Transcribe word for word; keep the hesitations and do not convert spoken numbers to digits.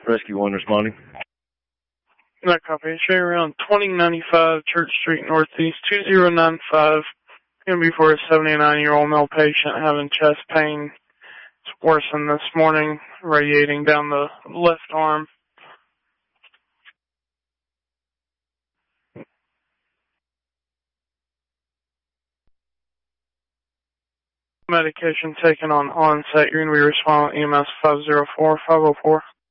Rescue one responding. That copy. Show you around twenty ninety-five Church Street Northeast, two zero nine five. Going to be for a seventy-nine-year-old male patient having chest pain. It's worsened this morning, radiating down the left arm. Medication taken on onset. You're going to be responding E M S five zero four five zero four.